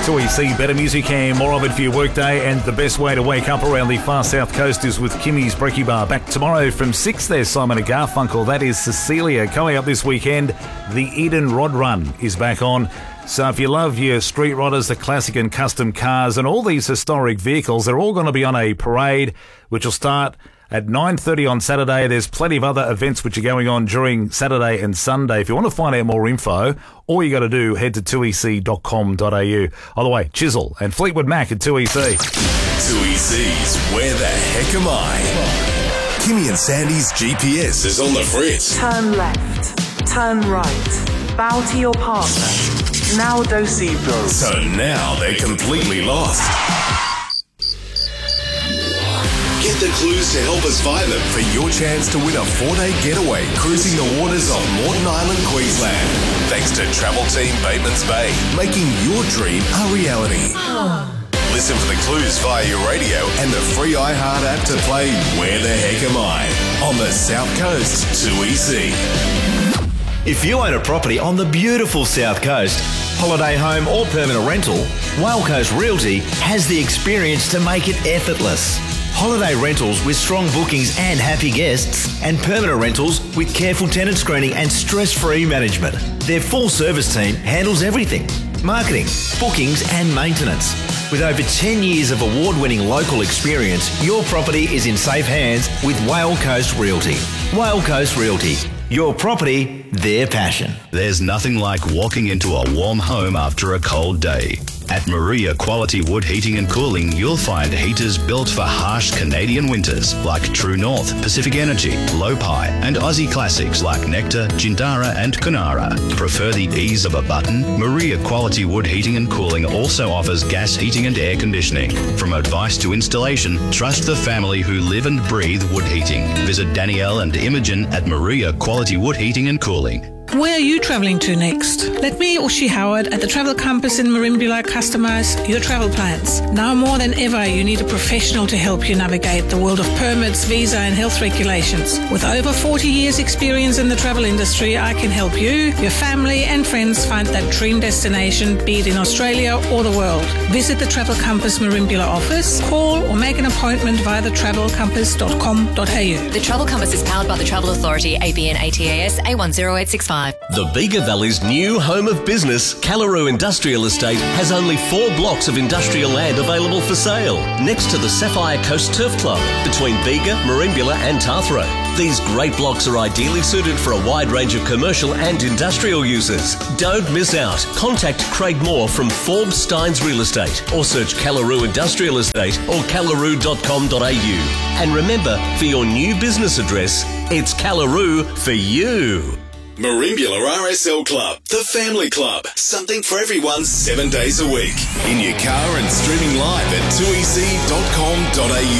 2EC, better music and more of it for your workday, and the best way to wake up around the far south coast is with Kimmy's Brekkie Bar. Back tomorrow from 6 there's Simon and Garfunkel, that is Cecilia. Coming up this weekend, the Eden Rod Run is back on. So if you love your street rodders, the classic and custom cars and all these historic vehicles, they're all going to be on a parade which will start at 9:30 on Saturday. There's plenty of other events which are going on during Saturday and Sunday. If you want to find out more info, all you got to do, head to 2ec.com.au. By the way, Chisel and Fleetwood Mac at 2EC. 2EC's Where the Heck Am I? Kimmy and Sandy's GPS is on the fritz. Turn left, turn right, bow to your partner. Now Dosivo. So now they're completely lost. Get the clues to help us find them for your chance to win a 4-day getaway cruising the waters of Moreton Island, Queensland. Thanks to Travel Team Batemans Bay, making your dream a reality. Listen for the clues via your radio and the free iHeart app to play Where the Heck Am I? On the South Coast, 2EC. If you own a property on the beautiful South Coast, holiday home or permanent rental, Whale Coast Realty has the experience to make it effortless. Holiday rentals with strong bookings and happy guests, and permanent rentals with careful tenant screening and stress-free management. Their full service team handles everything: marketing, bookings and maintenance. With over 10 years of award-winning local experience, your property is in safe hands with Whale Coast Realty. Whale Coast Realty. Your property, their passion. There's nothing like walking into a warm home after a cold day. At Maria Quality Wood Heating and Cooling, you'll find heaters built for harsh Canadian winters like True North, Pacific Energy, Lopi, and Aussie classics like Nectar, Jindara, and Kunara. Prefer the ease of a button? Maria Quality Wood Heating and Cooling also offers gas heating and air conditioning. From advice to installation, trust the family who live and breathe wood heating. Visit Danielle and Imogen at Maria Quality Wood Heating and Cooling. Where are you travelling to next? Let me, Ushi Howard, at the Travel Compass in Merimbula customise your travel plans. Now more than ever, you need a professional to help you navigate the world of permits, visa and health regulations. With over 40 years experience in the travel industry, I can help you, your family and friends find that dream destination, be it in Australia or the world. Visit the Travel Compass Merimbula office, call or make an appointment via thetravelcompass.com.au. The Travel Compass is powered by the Travel Authority, ABN ATAS A10865. The Bega Valley's new home of business, Callaroo Industrial Estate, has only 4 blocks of industrial land available for sale, next to the Sapphire Coast Turf Club, between Bega, Merimbula and Tathra. These great blocks are ideally suited for a wide range of commercial and industrial users. Don't miss out. Contact Craig Moore from Forbes Steins Real Estate or search Callaroo Industrial Estate or callaroo.com.au. And remember, for your new business address, it's Callaroo for you. Merimbula RSL Club, the family club. Something for everyone 7 days a week. In your car and streaming live at 2ec.com.au.